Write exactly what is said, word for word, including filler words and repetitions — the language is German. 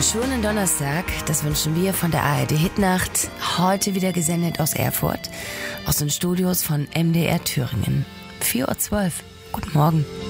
Schönen Donnerstag, das wünschen wir von der A R D Hitnacht. Heute wieder gesendet aus Erfurt, aus den Studios von M D R Thüringen. vier Uhr zwölf. Guten Morgen.